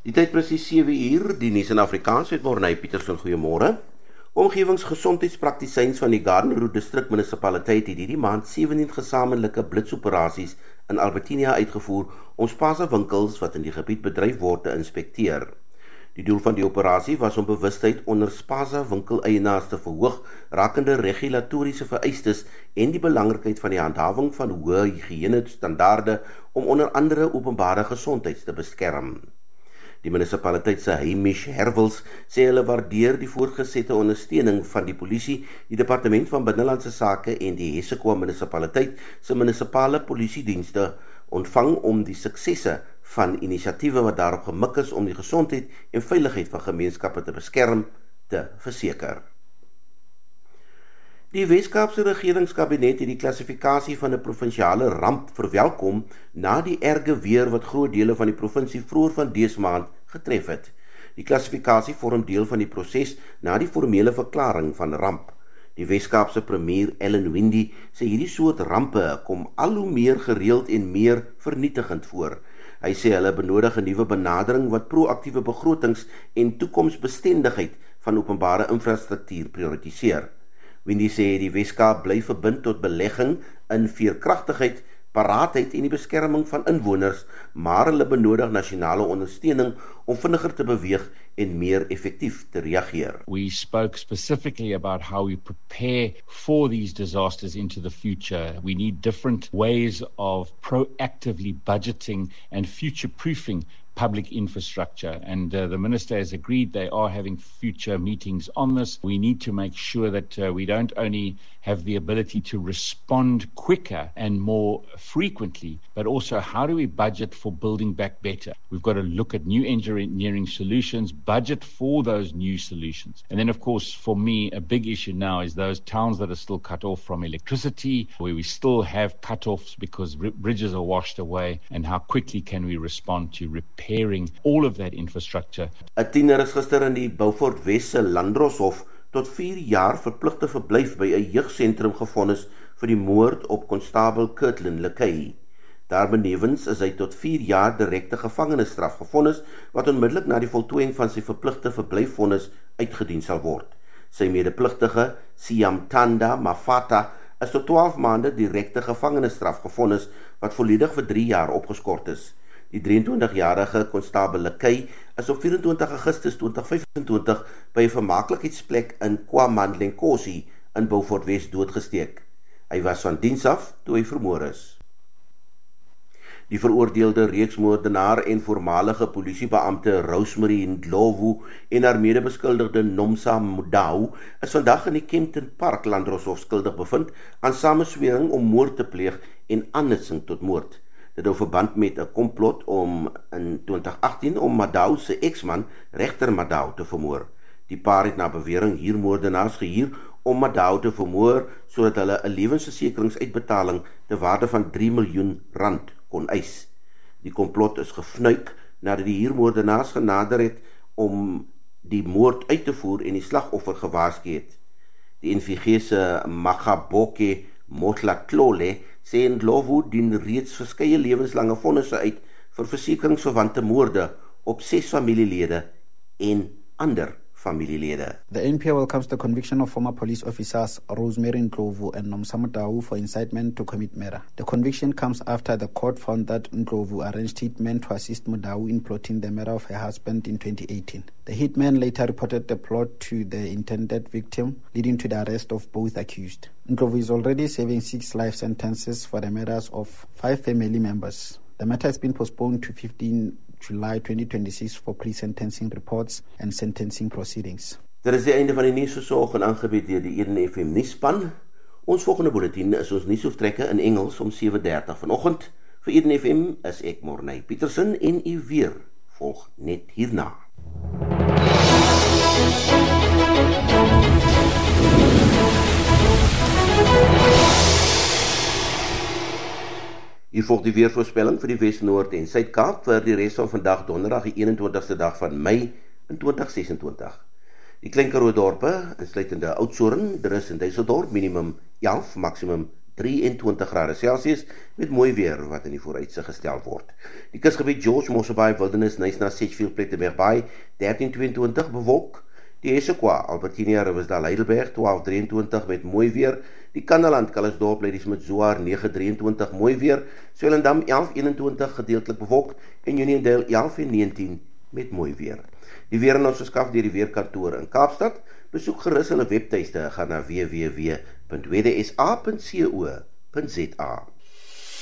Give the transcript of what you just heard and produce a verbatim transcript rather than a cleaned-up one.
Die tyd presies sewe uur, die nuus in Afrikaans met Morney Petersen, goeiemôre. Omgewinggesondheidspraktisyns van die Garden Route Distrik Munisipaliteit het hierdie maand sewentien gesamentlike blitsoperasies in Albertinia uitgevoer om spaza winkels wat in die gebied bedryf word te inspekteer. Die doel van die operasie was om bewustheid onder spaza winkeleienaars te verhoog rakende regulatoriese vereistes en die belangrikheid van die handhawing van hoë higiëne standaarde om onder andere openbare gesondheid te beskerm. Die munisipaliteit se Hamish Herwels sê hulle waardeer die voortgesette ondersteuning van die polisie, die departement van binnelandse sake en die Hessequa munisipaliteit se munisipale polisiedienste ontvang om die suksesse van inisiatiewe wat daarop gemik is om die gesondheid en veiligheid van gemeenskappe te beskerm te verseker. Die Wes-Kaapse regeringskabinet het die klassifikasie van 'n provinsiale ramp verwelkom na die erge weer wat groot dele van die provinsie vroeër van dese maand getref het. Die klassifikasie vorm deel van die proses na die formele verklaring van ramp. Die Wes-Kaapse premier Ellen Windey sê hierdie soort rampe kom al hoe meer gereeld en meer vernietigend voor. Hy sê hulle benodig 'n nuwe benadering wat proaktiewe begrotings en toekomsbestendigheid van openbare infrastruktuur prioritiseer. Windey sê die Wes-Kaap bly verbind tot belegging in veerkragtigheid, paraatheid en die beskerming van inwoners, maar hulle benodig nasionale ondersteuning om vinniger te beweeg en meer effektief te reageer. We spoke specifically about how we prepare for these disasters into the future. We need different ways of proactively budgeting and future-proofing public infrastructure, and uh, the Minister has agreed they are having future meetings on this. We need to make sure that uh, we don't only have the ability to respond quicker and more frequently, but also how do we budget for building back better? We've got to look at new engineering solutions, budget for those new solutions. And then, of course, for me, a big issue now is those towns that are still cut off from electricity, where we still have cut-offs because bridges are washed away, and how quickly can we respond to repairing all of that infrastructure. 'n Tiener is gister in die Beaufort Wes se Landdroshof tot vier jaar verpligte verblyf by 'n jeugsentrum gevonnis vir die moord op konstabel Kirtland Lekay. Daarbenewens is hy tot vier jaar direkte gevangenisstraf gevonnis wat onmiddellik na die voltooiing van sy verpligte verblyfvonnis uitgedien sal word. Sy medepligtige, Siamtanda Mafata, is tot twaalf maande direkte gevangenisstraf gevonnis wat volledig vir drie jaar opgeskort is. Die drieëntwintigjarige konstabel Lekay is op vyf-en-twintig Augustus twintig vyf-en-twintig by 'n vermaaklikheidsplek in KwaMandlenkosi in Beaufort Wes doodgesteek. Hy was van diens af toe hy vermoor is. Die veroordeelde reeksmoordenaar en voormalige polisiebeampte Rosemary Ndlovu en haar medebeskuldigde Nomsa Mudau is vandag in die Kempton Park Landdroshof skuldig bevind aan sameswering om moord te pleeg en aanhitsing tot moord. Dit hou verband met 'n komplot om in twintig agttien om Madau se eksman, regter Madau, te vermoor. Die paar het na bewering huurmoordenaars gehuur om Madau te vermoor sodat hulle 'n lewensversekeringsuitbetaling te waarde van drie miljoen rand kon eis. Die komplot is gefnuik nadat die huurmoordenaars genader het om die moord uit te voer en die slagoffer gewaarsku het. Die N V G se Magaboke Motlatlole sê Ndlovu dien reeds verskeie lewenslange vonnisse uit vir versekeringsverwante moorde op ses familielede en ander familielede. The N P A welcomes the conviction of former police officers Rosemary Ndlovu and Nomsa Mudau for incitement to commit murder. The conviction comes after the court found that Ndlovu arranged hitmen to assist Mudau in plotting the murder of her husband in twenty eighteen. The hitman later reported the plot to the intended victim, leading to the arrest of both accused. Ndlovu is already serving six life sentences for the murders of five family members. The matter has been postponed to fifteenth July twenty twenty-six for pre-sentencing reports and sentencing proceedings. Dit is die einde van die nuus versorg en aangebied deur die Eden F M nuusspan. Ons volgende bulletin is ons nuusoftrekke in Engels om sewe dertig vanoggend. Vir Eden F M is ek Morney Petersen en u weer volg net hierna. Hier volg die weervoorspelling vir die Wes, Noord en Suid-Kaap vir die res van vandag donderdag die eenentwintigste dag van Mei in twintig sesentwintig. Die klein Karoo dorpe, insluitende Oudtshoorn, Drus en Duiseldorp, minimum elf, maksimum drieëntwintig grade Celsius met mooi weer wat in die vooruitsig gestel word. Die kusgebied George Mosselbaai Wildernis Knysna Sedgefield Plettenberg Bay dertien tweeëntwintig bewolk. Die Essequa Albertinia Riversdal Heidelberg twaalf drieëntwintig met mooi weer. Die Kannaland Calitzdorp Ladysmith Zoar negen drieëntwintig mooi weer. Swellendam elf eenentwintig gedeeltelik bewolk en Uniondale elf negentien met mooi weer. Die weer in ons verskaf deur die weerkantoor in Kaapstad. Besoek gerus hulle webtuiste, gaan na w w w punt w d s a punt co punt z a.